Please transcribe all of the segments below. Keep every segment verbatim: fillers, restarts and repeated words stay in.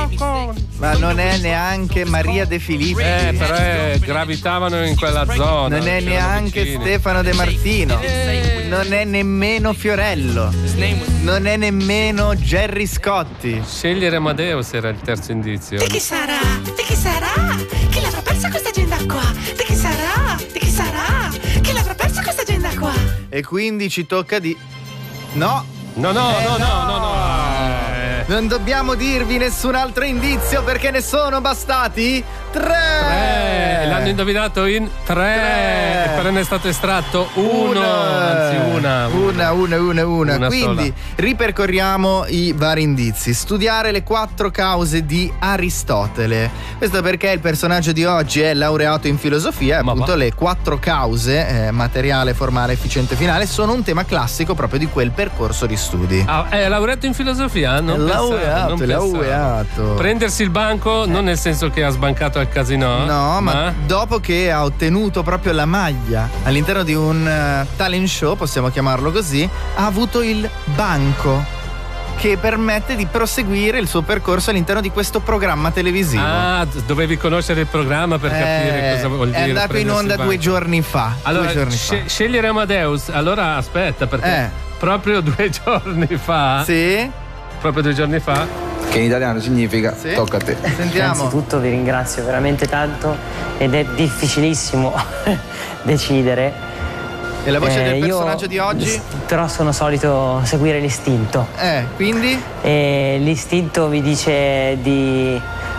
Ma non è neanche Maria De Filippi. Eh, però eh, gravitavano in quella zona. Non è neanche vicini. Stefano De Martino. Eh. Non è nemmeno Fiorello. Non è nemmeno Gerry Scotti. Scegliere Amadeus era il terzo indizio. Di chi sarà? Di chi sarà? Chi l'avrà persa questa agenda qua? Di chi sarà? Di chi sarà? Chi l'avrà persa questa agenda qua? E quindi ci tocca di... No. No, no, eh, no, no, no, no. Non dobbiamo dirvi nessun altro indizio perché ne sono bastati tre. tre. L'hanno indovinato in tre. tre. E però ne è stato estratto uno. Una. Anzi, una. Una, una, una, una. una Quindi sola. ripercorriamo i vari indizi. Studiare le quattro cause di Aristotele. Questo perché il personaggio di oggi è laureato in filosofia e appunto va. Le quattro cause, eh, materiale, formale, efficiente, finale, sono un tema classico proprio di quel percorso di studi. Ah, è laureato in filosofia? Non laureato, non laureato. Prendersi il banco non nel senso che ha sbancato al casino. No, ma, ma dopo che ha ottenuto proprio la maglia all'interno di un uh, talent show, possiamo chiamarlo così, ha avuto il banco che permette di proseguire il suo percorso all'interno di questo programma televisivo. Ah, dovevi conoscere il programma per eh, capire cosa vuol dire. È andato in onda due giorni fa. Allora, due giorni sce- fa. scegliere Amadeus. Allora aspetta, perché eh. proprio due giorni fa. Sì. Proprio due giorni fa. Che in italiano significa sì. Tocca a te. Sentiamo. Innanzitutto vi ringrazio veramente tanto ed è difficilissimo decidere. E la voce eh, del personaggio di oggi? Però sono solito seguire l'istinto. Eh, quindi? E l'istinto mi dice di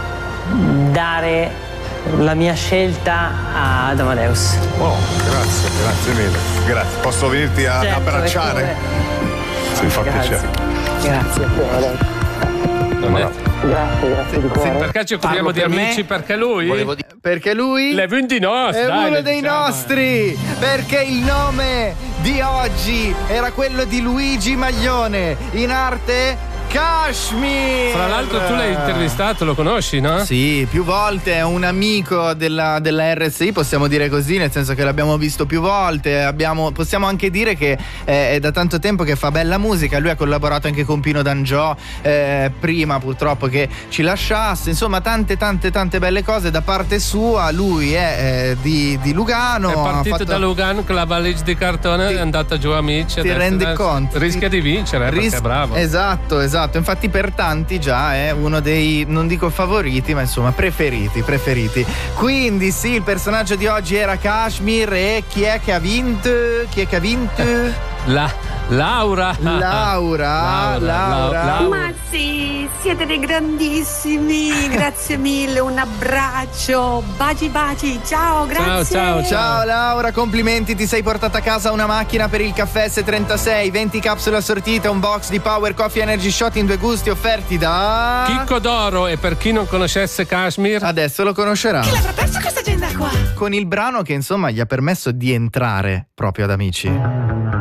dare la mia scelta ad Amadeus. Oh, grazie, grazie mille. Grazie. Posso venirti a certo, abbracciare? Sì, mi fa piacere. Grazie, non è... Grazie, grazie di cuore. Perché ci occupiamo di per amici? me? Perché lui? Volevo di... Perché lui? È uno di noi, è dai, uno dei diciamo. nostri. Perché il nome di oggi era quello di Luigi Maglione, in arte Kashmir. Fra l'altro tu l'hai intervistato, lo conosci, no? Sì, più volte, è un amico della, della R S I, possiamo dire così, nel senso che l'abbiamo visto più volte, abbiamo, possiamo anche dire che eh, è da tanto tempo che fa bella musica, lui ha collaborato anche con Pino D'Angiò, eh, prima purtroppo che ci lasciasse, insomma tante tante tante belle cose da parte sua, lui è eh, di, di Lugano. È partito fatto... da Lugano con la valigia di cartone, ti, è andata giù amici. Ti rendi conto? Rischia ti, di vincere, ris- perché è bravo. Esatto, esatto. Infatti per tanti già è uno dei, non dico favoriti, ma insomma preferiti, preferiti. Quindi sì, il personaggio di oggi era Kashmir e chi è che ha vinto? Chi è che ha vinto? La Laura. Laura. Laura. Laura. Laura. Ma sì, siete dei grandissimi. Grazie mille, un abbraccio. Baci baci, ciao, grazie. Ciao, ciao, ciao Laura, complimenti, ti sei portata a casa una macchina per il caffè S trentasei, venti capsule assortite, un box di Power Coffee Energy Shot in due gusti offerti da Chicco d'Oro. E per chi non conoscesse Kashmir, adesso lo conoscerà. Chi l'avrà persa questa agenda qua? Con il brano che insomma gli ha permesso di entrare proprio ad Amici.